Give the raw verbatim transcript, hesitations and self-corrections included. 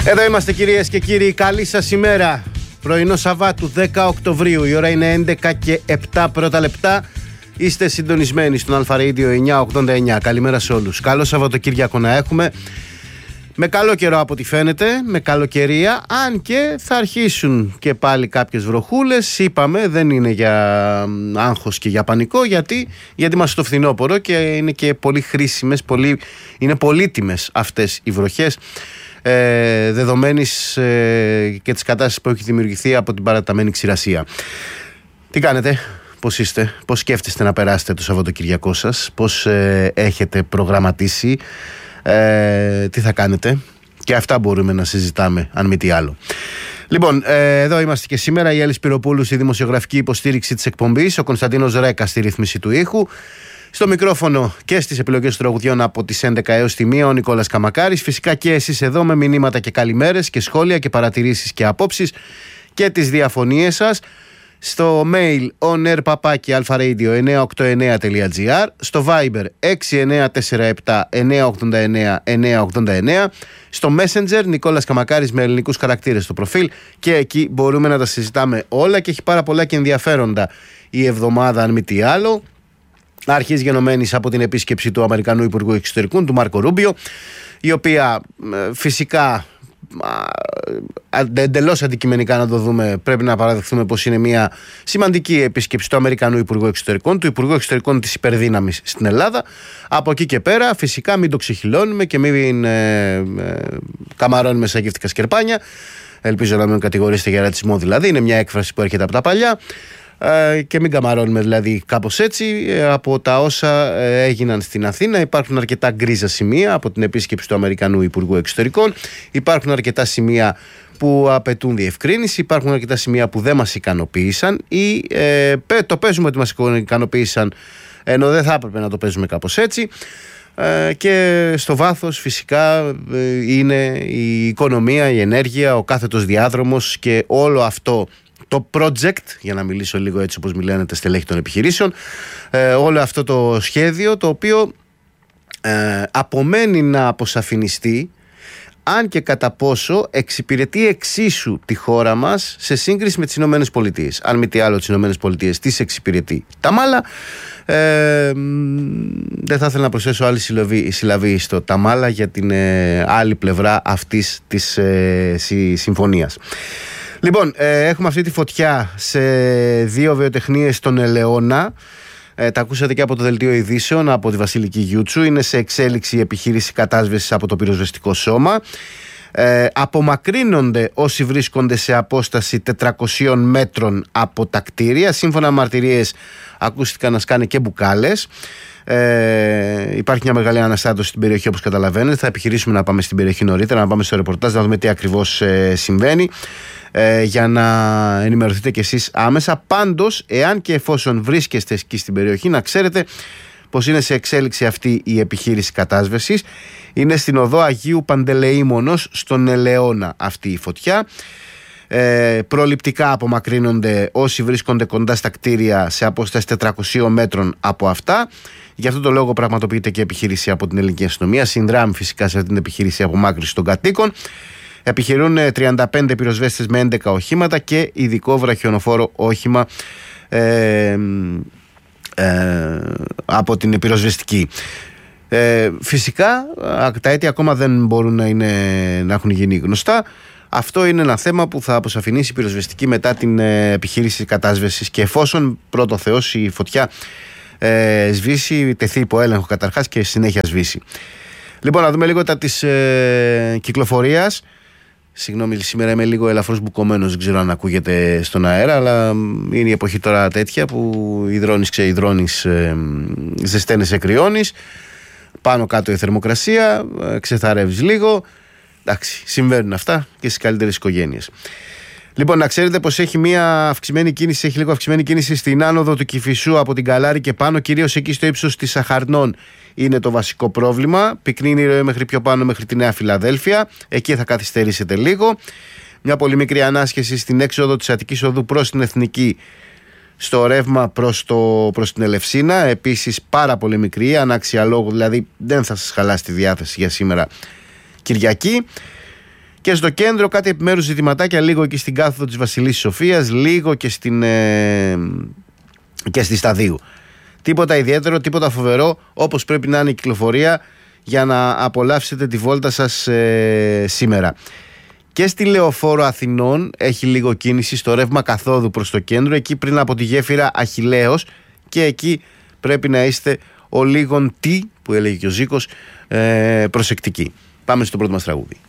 Εδώ είμαστε κυρίες και κύριοι, καλή σας ημέρα. Πρωινό Σαββάτου δέκα Οκτωβρίου, η ώρα είναι έντεκα και επτά πρώτα λεπτά. Είστε συντονισμένοι στον Αλφα Radio εννιακόσια ογδόντα εννιά. Καλημέρα σε όλους. Καλό Σαββατοκύριακο να έχουμε. Με καλό καιρό από ό,τι φαίνεται, με καλοκαιρία, αν και θα αρχίσουν και πάλι κάποιες βροχούλες. Είπαμε, δεν είναι για άγχος και για πανικό, γιατί, γιατί είμαστε στο φθινόπωρο και είναι και πολύ χρήσιμες, πολύ, είναι πολύτιμες αυτές οι βροχές, ε, δεδομένης ε, και της κατάστασης που έχει δημιουργηθεί από την παραταμένη ξηρασία. Τι κάνετε, πώς είστε, πώς σκέφτεστε να περάσετε το Σαββατοκυριακό σας, πώς ε, έχετε προγραμματίσει, Ε, τι θα κάνετε, και αυτά μπορούμε να συζητάμε, αν μη τι άλλο. Λοιπόν, ε, εδώ είμαστε και σήμερα. Η Έλλη Σπυροπούλου στη δημοσιογραφική υποστήριξη της εκπομπής, ο Κωνσταντίνος Ρέκα στη ρύθμιση του ήχου, στο μικρόφωνο και στις επιλογές του τραγουδιών από τις έντεκα έως τη μία ο Νικόλας Καμακάρης. Φυσικά και εσείς εδώ με μηνύματα και καλημέρες και σχόλια και παρατηρήσεις και απόψεις και τις διαφωνίες σας στο mail onair παπάκι αλφα-radio εννιακόσια ογδόντα εννιά τελεία τζι άρ, στο Viber έξι εννιά τέσσερα επτά εννιακόσια ογδόντα εννιά εννιακόσια ογδόντα εννιά, στο Messenger Νικόλας Καμακάρης με ελληνικούς χαρακτήρες στο προφίλ, και εκεί μπορούμε να τα συζητάμε όλα και έχει πάρα πολλά και ενδιαφέροντα η εβδομάδα, αν μη τι άλλο. Αρχής γενομένης από την επίσκεψη του Αμερικανού Υπουργού Εξωτερικών, του Μάρκο Ρούμπιο, η οποία φυσικά εντελώς αντικειμενικά να το δούμε, πρέπει να παραδεχθούμε πως είναι μια σημαντική επίσκεψη του Αμερικανού Υπουργού Εξωτερικών, του Υπουργού Εξωτερικών της υπερδύναμης στην Ελλάδα. Από εκεί και πέρα φυσικά μην το ξεχυλώνουμε και μην ε, ε, καμαρώνουμε σαν γεύτικα σκερπάνια. Ελπίζω να μην κατηγορήσετε για ρατσισμό, δηλαδή είναι μια έκφραση που έρχεται από τα παλιά. Uh, και μην καμαρώνουμε δηλαδή κάπως έτσι. Uh, από τα όσα uh, έγιναν στην Αθήνα, υπάρχουν αρκετά γκρίζα σημεία από την επίσκεψη του Αμερικανού Υπουργού Εξωτερικών. Υπάρχουν αρκετά σημεία που απαιτούν διευκρίνηση, υπάρχουν αρκετά σημεία που δεν μας ικανοποίησαν ή uh, το παίζουμε ότι μας ικανοποίησαν, ενώ δεν θα έπρεπε να το παίζουμε κάπως έτσι. Uh, και στο βάθος φυσικά uh, είναι η οικονομία, η ενέργεια, ο κάθετος διάδρομος και όλο αυτό το project, για να μιλήσω λίγο έτσι όπως μιλάνε τα στελέχη των επιχειρήσεων, ε, όλο αυτό το σχέδιο, το οποίο ε, απομένει να αποσαφινιστεί αν και κατά πόσο εξυπηρετεί εξίσου τη χώρα μας σε σύγκριση με τις Ηνωμένες Πολιτείες. Αν μη τι άλλο, τις Ηνωμένες Πολιτείες τις εξυπηρετεί τα μάλα. Ε, δεν θα ήθελα να προσθέσω άλλη συλλαβή, συλλαβή στο τα μάλα για την ε, άλλη πλευρά αυτής της ε, συ, συμφωνίας. Λοιπόν, ε, έχουμε αυτή τη φωτιά σε δύο βιοτεχνίες στον Ελαιώνα. Ε, τα ακούσατε και από το δελτίο ειδήσεων από τη Βασιλική Γιούτσου. Είναι σε εξέλιξη η επιχείρηση κατάσβεσης από το πυροσβεστικό σώμα. Ε, απομακρύνονται όσοι βρίσκονται σε απόσταση τετρακοσίων μέτρων από τα κτίρια. Σύμφωνα με μαρτυρίες ακούστηκαν να σκάνε και μπουκάλες. Ε, υπάρχει μια μεγάλη αναστάτωση στην περιοχή, όπως καταλαβαίνετε. Θα επιχειρήσουμε να πάμε στην περιοχή νωρίτερα, να πάμε στο ρεπορτάζ, να δούμε τι ακριβώς ε, συμβαίνει, ε, για να ενημερωθείτε κι εσείς άμεσα. Πάντως, εάν και εφόσον βρίσκεστε εκεί στην περιοχή, να ξέρετε πως είναι σε εξέλιξη αυτή η επιχείρηση κατάσβεσης. Είναι στην οδό Αγίου Παντελεήμονος στον Ελαιώνα αυτή η φωτιά. Ε, προληπτικά απομακρύνονται όσοι βρίσκονται κοντά στα κτίρια σε απόσταση τετρακοσίων μέτρων από αυτά. Γι' αυτό το λόγο πραγματοποιείται και επιχείρηση από την ελληνική αστυνομία. Συνδράμει φυσικά σε αυτή την επιχείρηση απομάκρυνση των κατοίκων. Επιχειρούν τριάντα πέντε πυροσβέστες με έντεκα οχήματα και ειδικό βραχιονοφόρο όχημα ε, ε, από την πυροσβεστική. Ε, φυσικά τα αίτια ακόμα δεν μπορούν να, είναι, να έχουν γίνει γνωστά. Αυτό είναι ένα θέμα που θα αποσαφηνίσει η πυροσβεστική μετά την ε, επιχείρηση κατάσβεσης, και εφόσον πρώτο Θεός η φωτιά ε, σβήσει, τεθεί υπό έλεγχο καταρχάς και συνέχεια σβήσει. Λοιπόν, να δούμε λίγο τα της ε, κυκλοφορίας. Συγγνώμη, σήμερα είμαι λίγο ελαφρώς μπουκωμένος, δεν ξέρω αν ακούγεται στον αέρα, αλλά είναι η εποχή τώρα τέτοια που υδρώνεις, ξεϊδρώνεις, ε, ζεσταίνεις, εκρυώνεις, πάνω κάτω η θερμοκρασία, ε, ξεθαρεύεις λίγο. Εντάξει, συμβαίνουν αυτά και στις καλύτερες οικογένειες. Λοιπόν, να ξέρετε πως έχει μια αυξημένη κίνηση, έχει λίγο αυξημένη κίνηση στην άνοδο του Κηφισού από την Καλάρη και πάνω, κυρίως εκεί στο ύψος της Σαχαρνών είναι το βασικό πρόβλημα. Πυκνίνει η ροή μέχρι πιο πάνω, μέχρι τη Νέα Φιλαδέλφια. Εκεί θα καθυστερήσετε λίγο. Μια πολύ μικρή ανάσχεση στην έξοδο της Αττικής Οδού προς την Εθνική, στο ρεύμα προς, το, προς την Ελευσίνα. Επίσης πάρα πολύ μικρή, ανάξια λόγου, δηλαδή δεν θα σας χαλάσει τη διάθεση για σήμερα Κυριακή. Και στο κέντρο κάτι επιμέρους ζητηματάκια, λίγο εκεί στην κάθοδο της Βασιλής Σοφίας, λίγο και, στην, ε, και στη Σταδίου. Τίποτα ιδιαίτερο, τίποτα φοβερό, όπως πρέπει να είναι η κυκλοφορία για να απολαύσετε τη βόλτα σας ε, σήμερα. Και στη Λεωφόρο Αθηνών έχει λίγο κίνηση στο ρεύμα καθόδου προς το κέντρο, εκεί πριν από τη γέφυρα Αχιλλέως, και εκεί πρέπει να είστε ο λίγον τι, που έλεγε και ο Ζήκος, ε, προσεκτικοί. Πάμε στο πρώτο μας τραγούδι.